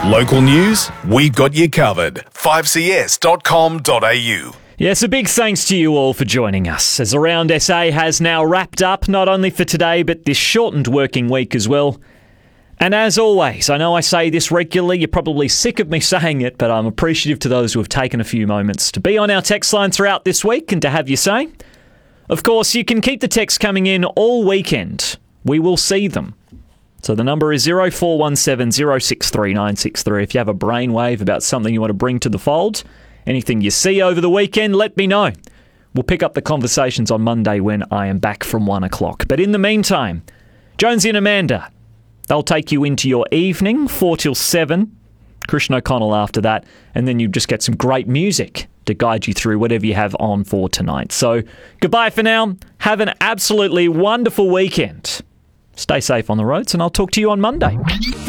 Local news, we've got you covered. 5cs.com.au. Yes, a big thanks to you all for joining us, as Around SA has now wrapped up, not only for today, but this shortened working week as well. And as always, I know I say this regularly, you're probably sick of me saying it, but I'm appreciative to those who have taken a few moments to be on our text line throughout this week and to have your say. Of course, you can keep the texts coming in all weekend. We will see them. So the number is 0417 063 963. If you have a brainwave about something you want to bring to the fold, anything you see over the weekend, let me know. We'll pick up the conversations on Monday when I am back from 1 o'clock. But in the meantime, Jonesy and Amanda, they'll take you into your evening, 4 till 7. Christian O'Connell after that. And then you just get some great music to guide you through whatever you have on for tonight. So goodbye for now. Have an absolutely wonderful weekend. Stay safe on the roads, and I'll talk to you on Monday.